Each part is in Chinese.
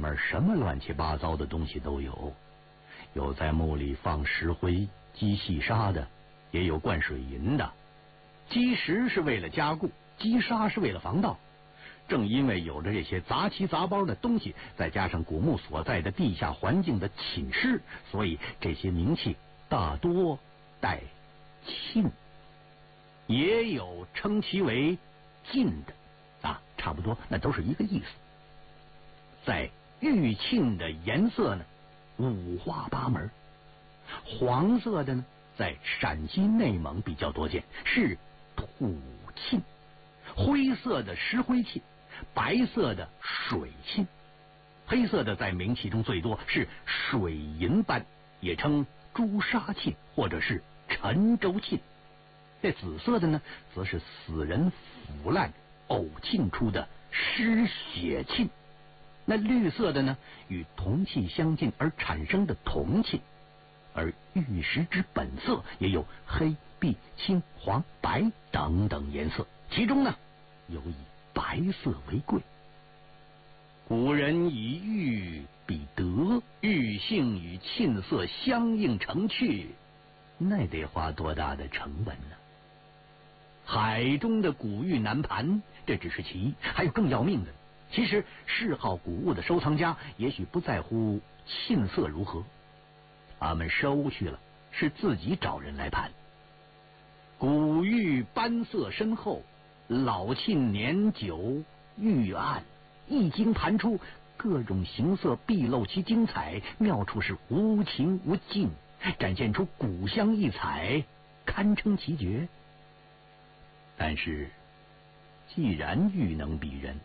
面什么乱七八糟的东西都有，有在墓里放石灰积细沙的，也有灌水银的。积石是为了加固，积沙是为了防盗。正因为有着这些杂七杂八的东西，再加上古墓所在的地下环境的侵蚀，所以这些名器大多带沁，也有称其为晋的啊，差不多那都是一个意思。在玉磬的颜色呢，五花八门。黄色的呢，在陕西内蒙比较多见，是土磬；灰色的石灰磬，白色的水磬，黑色的在名器中最多，是水银斑，也称朱砂磬或者是沉舟磬。这紫色的呢，则是死人腐烂呕沁出的尸血磬。那绿色的呢，与铜器相近而产生的铜磬。而玉石之本色也有黑、碧、青、黄、白等等颜色，其中呢，有以白色为贵。古人以玉比德，玉性与沁色相映成趣，那得花多大的成本呢？海中的古玉难盘，这只是其一，还有更要命的。其实嗜好古物的收藏家也许不在乎沁色如何，他们收去了是自己找人来盘。古玉斑色深厚，老沁年久，玉暗，一经盘出，各种形色毕露其精彩，妙处是无穷无尽，展现出古香异彩，堪称奇绝。但是既然玉能比人，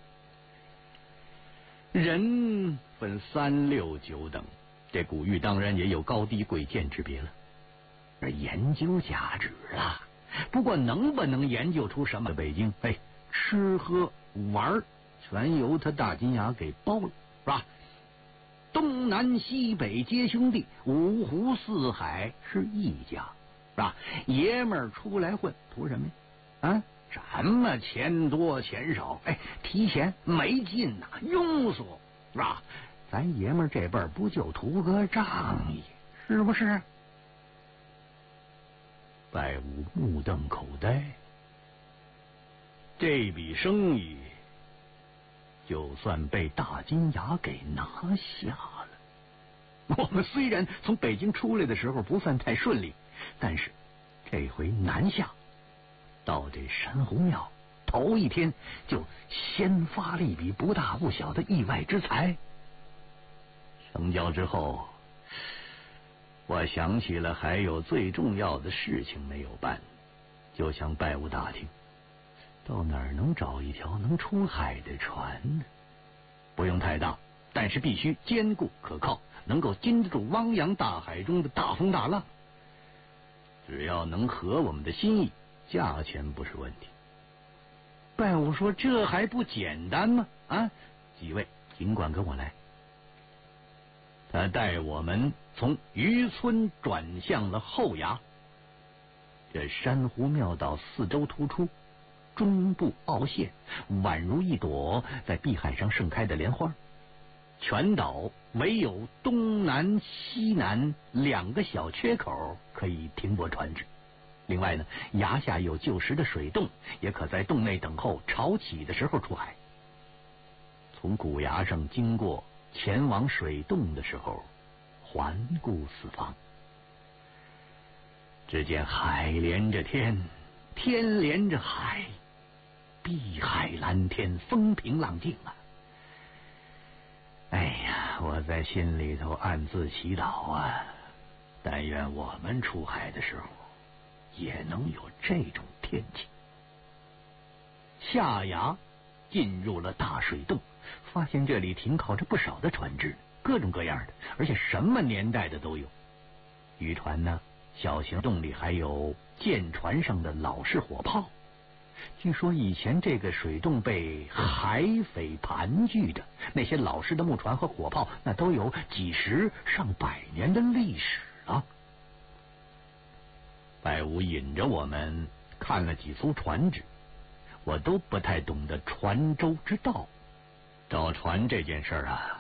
人分3、6、9等，这古玉当然也有高低贵贱之别了。而研究价值啊，不过能不能研究出什么北京，吃喝玩全由他大金牙给包了，是吧？东南西北皆兄弟，五湖四海是一家，是吧？爷们儿出来混图什么呀？啊，什么钱多钱少，提钱没劲呐，庸俗，是吧？咱爷们儿这辈儿不就图个仗义，是不是？拜武目瞪口呆，这笔生意就算被大金牙给拿下了。我们虽然从北京出来的时候不算太顺利，但是这回南下到这珊瑚庙，头一天就先发了一笔不大不小的意外之财。成交之后，我想起了还有最重要的事情没有办，就向拜武打听，到哪儿能找一条能出海的船呢？不用太大，但是必须坚固可靠，能够经得住汪洋大海中的大风大浪。只要能合我们的心意，价钱不是问题。拜武说：“这还不简单吗？啊，几位尽管跟我来。”他带我们从渔村转向了后衙。这珊瑚庙道四周突出，中部凹陷，宛如一朵在碧海上盛开的莲花。全岛唯有东南西南2个小缺口可以停泊船只。另外呢，崖下有旧时的水洞，也可在洞内等候潮起的时候出海。从古崖上经过，前往水洞的时候，环顾四方，只见海连着天，天连着海，碧海蓝天，风平浪静啊！哎呀，我在心里头暗自祈祷啊，但愿我们出海的时候也能有这种天气。下崖进入了大水洞，发现这里停靠着不少的船只，各种各样的，而且什么年代的都有。渔船呢，小型洞里还有舰船上的老式火炮。据说以前这个水洞被海匪盘踞着，那些老式的木船和火炮那都有几十上百年的历史了。拜武引着我们看了几艘船只，我都不太懂得船舟之道。找船这件事啊，